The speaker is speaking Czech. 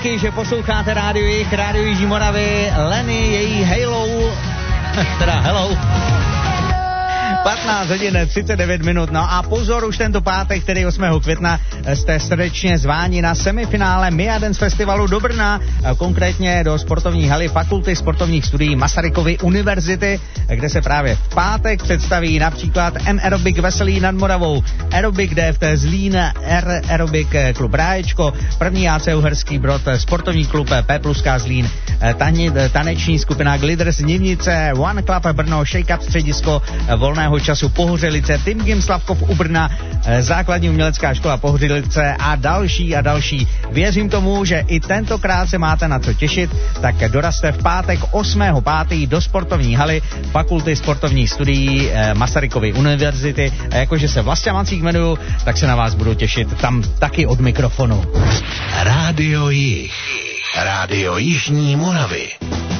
díky, že posloucháte Rádio Jih, Rádio Jižní Moravy, Lenny, její Halo, teda Hello. 15 hodin 39 minut, no a pozor, už tento pátek, tedy 8. května, jste srdečně zváni na semifinále Mia Dance Festivalu do Brna, konkrétně do sportovní haly Fakulty sportovních studií Masarykovy univerzity, kde se právě v pátek představí například M-Aerobic Veselý nad Moravou, Aerobic DFT Zlín, Aerobic klub Ráječko, první AC Uherský Brod, sportovní klub P+K Zlín, taneční skupina Glitter z Nivnice, One Club Brno, Shake Up středisko volného času Pohořelice, Team Gym Slavkov u Brna, základní umělecká škola Pohořelice a další. Věřím tomu, že i tentokrát se máte na co těšit, tak dorazte v pátek 8.5. do sportovní haly Fakulty sportovních studií Masarykovy univerzity a jakože se Vlastě Macík jmenuju, tak se na vás budu těšit tam taky od mikrofonu. Rádio Jih, Rádio Jižní Moravy.